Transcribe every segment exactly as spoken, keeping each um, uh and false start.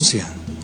Francia.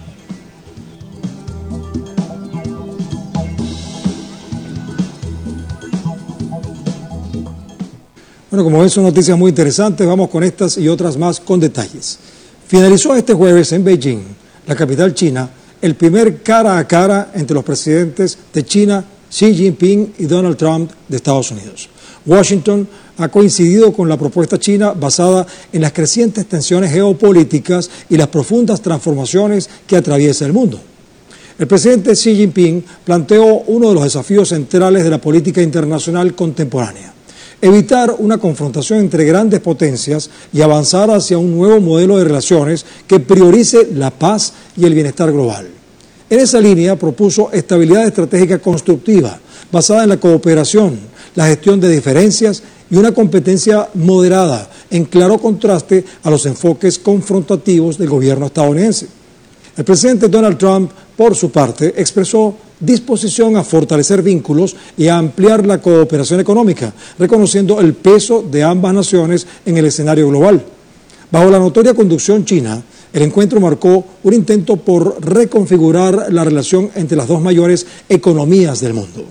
Bueno, como ven, son noticias muy interesantes. Vamos con estas y otras más con detalles. Finalizó este jueves en Beijing, la capital china, el primer cara a cara entre los presidentes de China, Xi Jinping, y Donald Trump de Estados Unidos. Washington ha coincidido con la propuesta china basada en las crecientes tensiones geopolíticas y las profundas transformaciones que atraviesa el mundo. El presidente Xi Jinping planteó uno de los desafíos centrales de la política internacional contemporánea: evitar una confrontación entre grandes potencias y avanzar hacia un nuevo modelo de relaciones que priorice la paz y el bienestar global. En esa línea propuso estabilidad estratégica constructiva, basada en la cooperación, la gestión de diferencias y una competencia moderada, en claro contraste a los enfoques confrontativos del gobierno estadounidense. El presidente Donald Trump, por su parte, expresó disposición a fortalecer vínculos y a ampliar la cooperación económica, reconociendo el peso de ambas naciones en el escenario global. Bajo la notoria conducción china, el encuentro marcó un intento por reconfigurar la relación entre las dos mayores economías del mundo.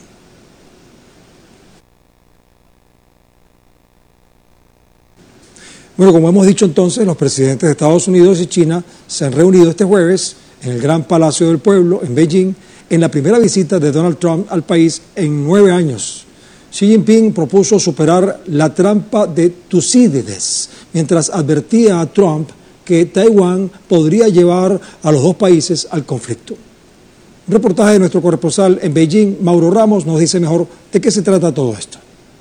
Bueno, como hemos dicho entonces, los presidentes de Estados Unidos y China se han reunido este jueves en el Gran Palacio del Pueblo, en Beijing, en la primera visita de Donald Trump al país en nueve años. Xi Jinping propuso superar la trampa de Tucídides, mientras advertía a Trump que Taiwán podría llevar a los dos países al conflicto. Un reportaje de nuestro corresponsal en Beijing, Mauro Ramos, nos dice mejor de qué se trata todo esto.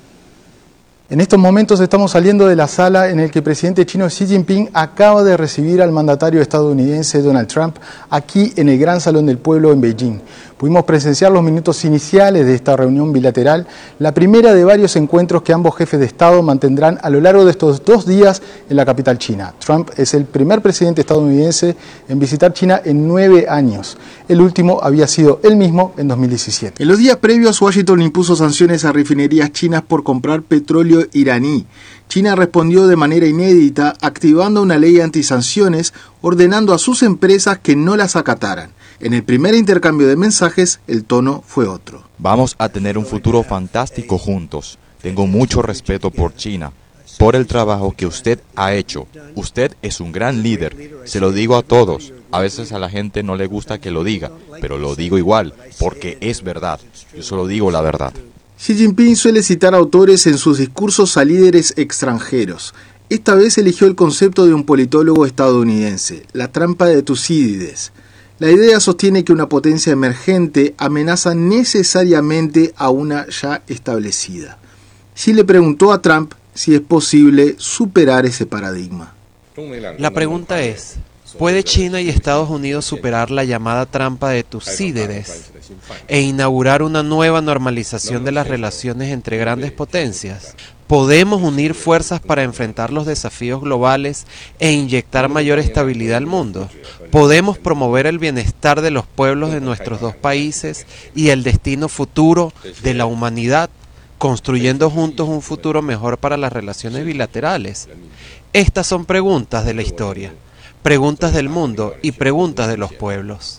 En estos momentos estamos saliendo de la sala en la que el presidente chino Xi Jinping acaba de recibir al mandatario estadounidense Donald Trump aquí en el Gran Salón del Pueblo en Beijing. Pudimos presenciar los minutos iniciales de esta reunión bilateral, la primera de varios encuentros que ambos jefes de Estado mantendrán a lo largo de estos dos días en la capital china. Trump es el primer presidente estadounidense en visitar China en nueve años. El último había sido él mismo en dos mil diecisiete. En los días previos, Washington impuso sanciones a refinerías chinas por comprar petróleo iraní. China respondió de manera inédita, activando una ley antisanciones, ordenando a sus empresas que no las acataran. En el primer intercambio de mensajes, el tono fue otro. Vamos a tener un futuro fantástico juntos. Tengo mucho respeto por China, por el trabajo que usted ha hecho. Usted es un gran líder, se lo digo a todos. A veces a la gente no le gusta que lo diga, pero lo digo igual, porque es verdad. Yo solo digo la verdad. Xi Jinping suele citar autores en sus discursos a líderes extranjeros. Esta vez eligió el concepto de un politólogo estadounidense, la trampa de Tucídides. La idea sostiene que una potencia emergente amenaza necesariamente a una ya establecida. Xi le preguntó a Trump si es posible superar ese paradigma. La pregunta es, ¿puede China y Estados Unidos superar la llamada trampa de Tucídides e inaugurar una nueva normalización de las relaciones entre grandes potencias? ¿Podemos unir fuerzas para enfrentar los desafíos globales e inyectar mayor estabilidad al mundo? ¿Podemos promover el bienestar de los pueblos de nuestros dos países y el destino futuro de la humanidad, construyendo juntos un futuro mejor para las relaciones bilaterales? Estas son preguntas de la historia, preguntas del mundo y preguntas de los pueblos.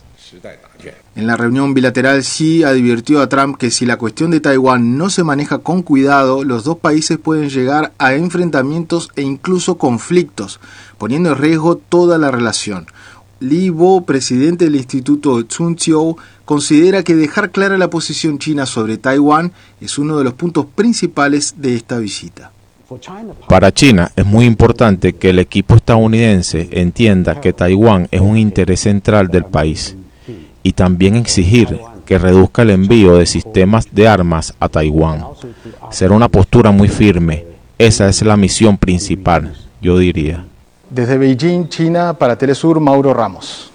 En la reunión bilateral, Xi advirtió a Trump que si la cuestión de Taiwán no se maneja con cuidado, los dos países pueden llegar a enfrentamientos e incluso conflictos, poniendo en riesgo toda la relación. Li Bo, presidente del Instituto Tsinghua, considera que dejar clara la posición china sobre Taiwán es uno de los puntos principales de esta visita. Para China es muy importante que el equipo estadounidense entienda que Taiwán es un interés central del país y también exigir que reduzca el envío de sistemas de armas a Taiwán. Será una postura muy firme. Esa es la misión principal, yo diría. Desde Beijing, China, para Telesur, Mauro Ramos.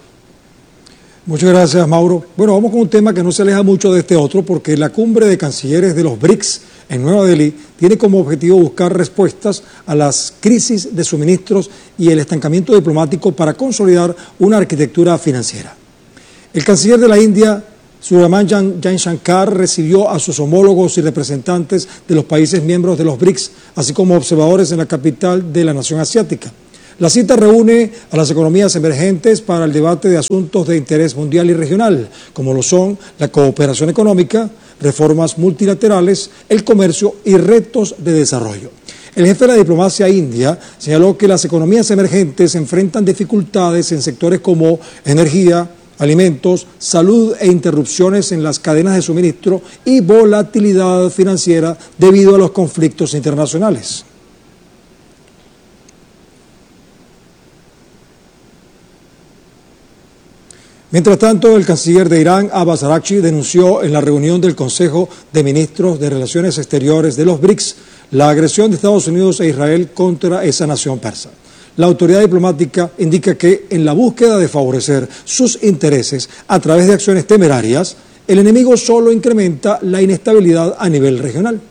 Muchas gracias, Mauro. Bueno, vamos con un tema que no se aleja mucho de este otro, porque la cumbre de cancilleres de los BRICS en Nueva Delhi tiene como objetivo buscar respuestas a las crisis de suministros y el estancamiento diplomático para consolidar una arquitectura financiera. El canciller de la India, Subrahmanyam Jaishankar, recibió a sus homólogos y representantes de los países miembros de los BRICS, así como observadores en la capital de la nación asiática. La cita reúne a las economías emergentes para el debate de asuntos de interés mundial y regional, como lo son la cooperación económica, reformas multilaterales, el comercio y retos de desarrollo. El jefe de la diplomacia india señaló que las economías emergentes enfrentan dificultades en sectores como energía, alimentos, salud e interrupciones en las cadenas de suministro y volatilidad financiera debido a los conflictos internacionales. Mientras tanto, el canciller de Irán, Abbas Araghchi, denunció en la reunión del Consejo de Ministros de Relaciones Exteriores de los BRICS la agresión de Estados Unidos e Israel contra esa nación persa. La autoridad diplomática indica que en la búsqueda de favorecer sus intereses a través de acciones temerarias, el enemigo solo incrementa la inestabilidad a nivel regional.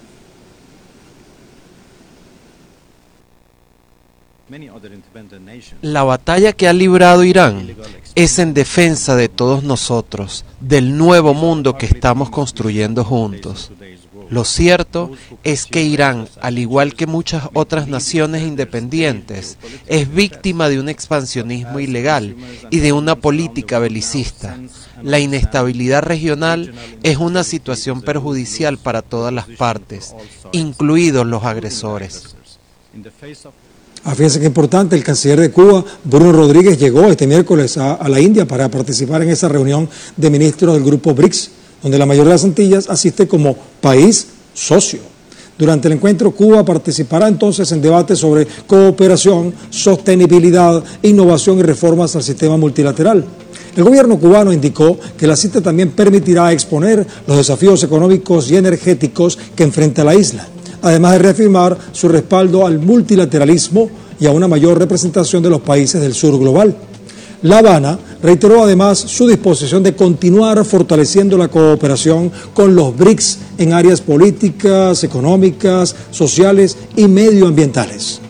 La batalla que ha librado Irán es en defensa de todos nosotros, del nuevo mundo que estamos construyendo juntos. Lo cierto es que Irán, al igual que muchas otras naciones independientes, es víctima de un expansionismo ilegal y de una política belicista. La inestabilidad regional es una situación perjudicial para todas las partes, incluidos los agresores. Ah, fíjense que importante, el canciller de Cuba, Bruno Rodríguez, llegó este miércoles a, a la India para participar en esa reunión de ministros del grupo BRICS, donde la mayoría de las Antillas asiste como país socio. Durante el encuentro, Cuba participará entonces en debates sobre cooperación, sostenibilidad, innovación y reformas al sistema multilateral. El gobierno cubano indicó que la cita también permitirá exponer los desafíos económicos y energéticos que enfrenta la isla, además de reafirmar su respaldo al multilateralismo y a una mayor representación de los países del sur global. La Habana reiteró además su disposición de continuar fortaleciendo la cooperación con los BRICS en áreas políticas, económicas, sociales y medioambientales.